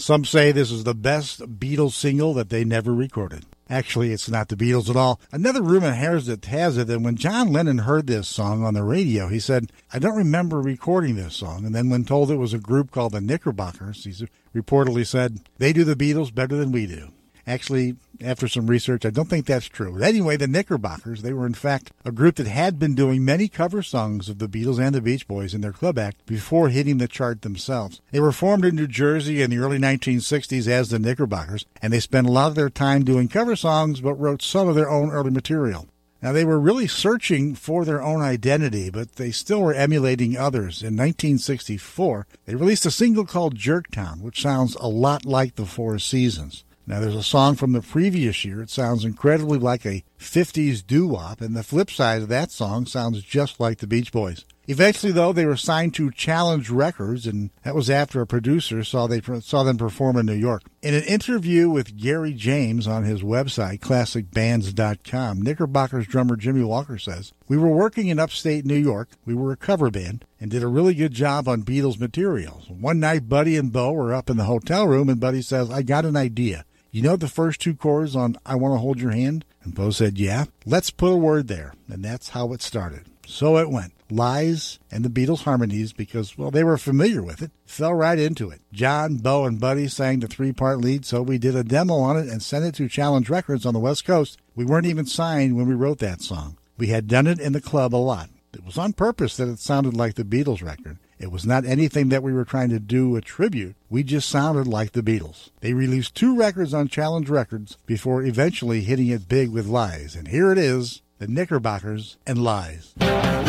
Some say this is the best Beatles single that they never recorded. Actually, it's not the Beatles at all. Another rumor has it that when John Lennon heard this song on the radio, he said, I don't remember recording this song. And then when told it was a group called the Knickerbockers, he reportedly said, they do the Beatles better than we do. Actually, after some research, I don't think that's true. But anyway, the Knickerbockers, they were in fact a group that had been doing many cover songs of the Beatles and the Beach Boys in their club act before hitting the chart themselves. They were formed in New Jersey in the early 1960s as the Knickerbockers, and they spent a lot of their time doing cover songs but wrote some of their own early material. Now, they were really searching for their own identity, but they still were emulating others. In 1964, they released a single called Jerktown, which sounds a lot like the Four Seasons. Now, there's a song from the previous year. It sounds incredibly like a 50s doo-wop, and the flip side of that song sounds just like the Beach Boys. Eventually, though, they were signed to Challenge Records, and that was after a producer saw them perform in New York. In an interview with Gary James on his website, classicbands.com, Knickerbockers drummer Jimmy Walker says, we were working in upstate New York. We were a cover band and did a really good job on Beatles materials. One night, Buddy and Bo were up in the hotel room, and Buddy says, I got an idea. You know the first two chords on I Want to Hold Your Hand? And Bo said, yeah, let's put a word there. And that's how it started. So it went. Lies and the Beatles harmonies, because, well, they were familiar with it, fell right into it. John, Bo, and Buddy sang the three-part lead, so we did a demo on it and sent it to Challenge Records on the West Coast. We weren't even signed when we wrote that song. We had done it in the club a lot. It was on purpose that it sounded like the Beatles record. It was not anything that we were trying to do a tribute. We just sounded like the Beatles. They released 2 records on Challenge Records before eventually hitting it big with Lies. And here it is, the Knickerbockers and Lies.